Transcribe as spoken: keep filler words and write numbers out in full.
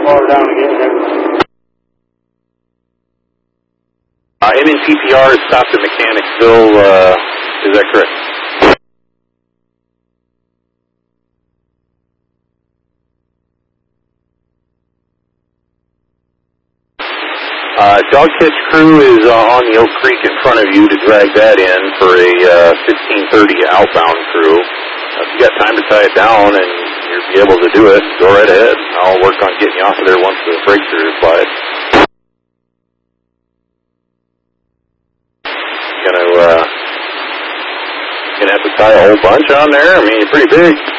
Far down again there. Uh, M N P P R is stopped at Mechanicsville, uh, is that correct? Uh, dog catch crew is uh, on the Oak Creek in front of you to drag that in for a uh, fifteen thirty outbound crew. Uh, if you got time to tie it down and you'll be able to do it, go right ahead. I'll work on getting you off of there once the brakes are applied. Gonna, uh, gonna have to tie a whole bunch on there. I mean, you're pretty big.